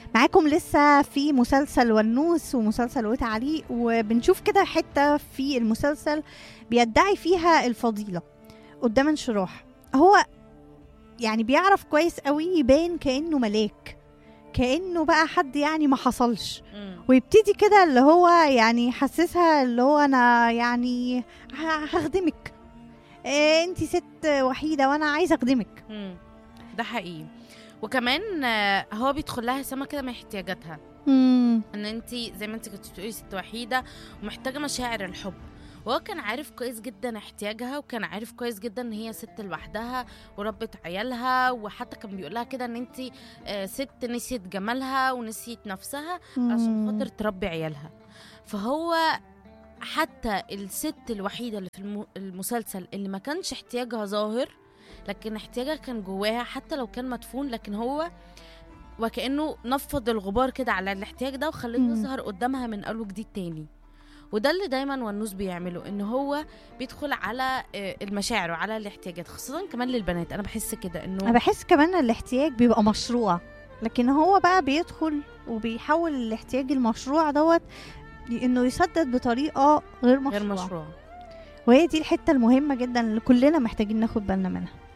معاكم لسه في مسلسل ونوس ومسلسل وتعليق، وبنشوف كده حتة في المسلسل بيدعي فيها الفضيلة قدام انشراح. هو يعني بيعرف كويس قوي يبان كأنه ملاك، كأنه بقى حد يعني ما حصلش، ويبتدي كده اللي هو يعني يحسسها اللي هو انا يعني هخدمك، انتي ست وحيدة وانا عايزة اخدمك. ده حقيقي. وكمان هو بيدخل لها سما كده من احتياجاتها، ان انت زي ما انت كنت بتقولي ست وحيده ومحتاجه مشاعر الحب. وهو كان عارف كويس جدا احتياجها، وكان عارف كويس جدا ان هي ست لوحدها وربت عيالها، وحتى كان بيقول لها كده ان انت ست نسيت جمالها ونسيت نفسها عشان خاطر تربي عيالها. فهو حتى الست الوحيده اللي في المسلسل اللي ما كانش احتياجها ظاهر، لكن احتياجها كان جواها حتى لو كان مدفون، لكن هو وكأنه نفض الغبار كده على الاحتياج ده وخليه يظهر قدامها من أول وجديد تاني. وده اللي دايما ونوس بيعمله، ان هو بيدخل على المشاعر وعلى الاحتياجات، خاصة كمان للبنات. انا بحس كده انا بحس كمان الاحتياج بيبقى مشروع، لكن هو بقى بيدخل وبيحول الاحتياج المشروع دوت انه يسدد بطريقة غير مشروع. غير مشروع. وهي دي الحتة المهمة جدا اللي كلنا محتاجين ناخد بالنا منها.